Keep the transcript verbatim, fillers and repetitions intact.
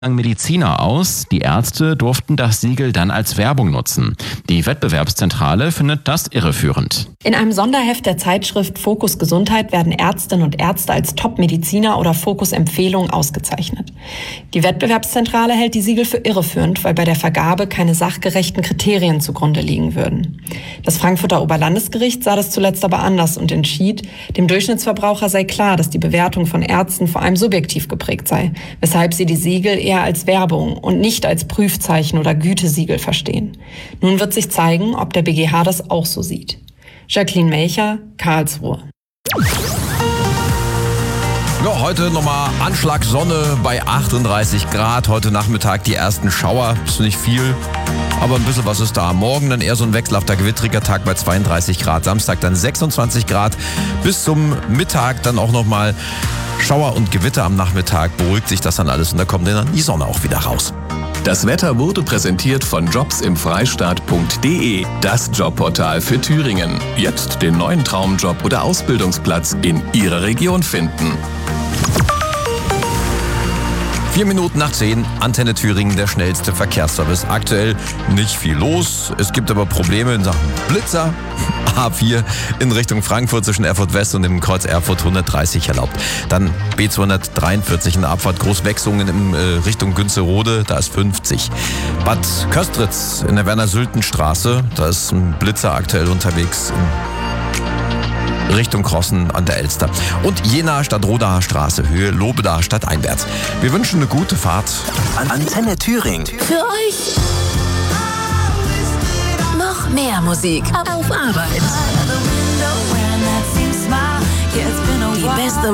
Mediziner aus. Die Ärzte durften das Siegel dann als Werbung nutzen. Die Wettbewerbszentrale findet das irreführend. In einem Sonderheft der Zeitschrift Fokus Gesundheit werden Ärztinnen und Ärzte als Top-Mediziner oder Fokus-Empfehlung ausgezeichnet. Die Wettbewerbszentrale hält die Siegel für irreführend, weil bei der Vergabe keine sachgerechten Kriterien zugrunde liegen würden. Das Frankfurter Oberlandesgericht sah das zuletzt aber anders und entschied, dem Durchschnittsverbraucher sei klar, dass die Bewertung von Ärzten vor allem subjektiv geprägt sei, weshalb sie die Siegel eher als Werbung und nicht als Prüfzeichen oder Gütesiegel verstehen. Nun wird sich zeigen, ob der B G H das auch so sieht. Jacqueline Melcher, Karlsruhe. Ja, heute nochmal Anschlag Sonne bei achtunddreißig Grad. Heute Nachmittag die ersten Schauer. Ist nicht viel, aber ein bisschen was ist da. Morgen dann eher so ein wechselhafter, gewittriger Tag bei zweiunddreißig Grad. Samstag dann sechsundzwanzig Grad. Bis zum Mittag dann auch nochmal Schauer und Gewitter am Nachmittag. Beruhigt sich das dann alles und da kommt dann die Sonne auch wieder raus. Das Wetter wurde präsentiert von jobs im freistaat punkt de, das Jobportal für Thüringen. Jetzt den neuen Traumjob oder Ausbildungsplatz in Ihrer Region finden. Vier Minuten nach zehn, Antenne Thüringen, der schnellste Verkehrsservice. Aktuell nicht viel los. Es gibt aber Probleme in Sachen Blitzer. A vier in Richtung Frankfurt zwischen Erfurt West und dem Kreuz Erfurt hundertdreißig erlaubt. Dann B zweihundertdreiundvierzig in der Abfahrt Großwechslungen in äh, Richtung Günzerode, da ist fünfzig. Bad Köstritz in der Werner-Sülten-Straße, da ist ein Blitzer aktuell unterwegs in Richtung Krossen an der Elster. Und Jena Stadtrodaer Straße, Höhe Lobedaer stadteinwärts. Wir wünschen eine gute Fahrt. Antenne Thüringen. Für euch noch mehr Musik auf Arbeit. Die beste